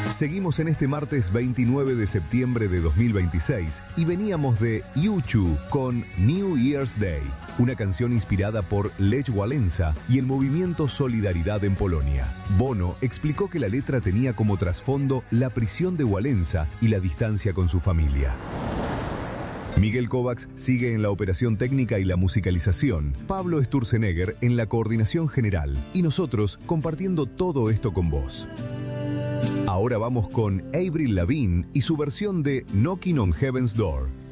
Seguimos en este martes 29 de septiembre de 2026 y veníamos de U2 con New Year's Day, una canción inspirada por Lech Wałęsa y el movimiento Solidaridad en Polonia. Bono explicó que la letra tenía como trasfondo la prisión de Wałęsa y la distancia con su familia. Miguel Kovacs sigue en la operación técnica y la musicalización, Pablo Sturzenegger en la coordinación general y nosotros compartiendo todo esto con vos. Ahora vamos con Avril Lavigne y su versión de Knocking on Heaven's Door.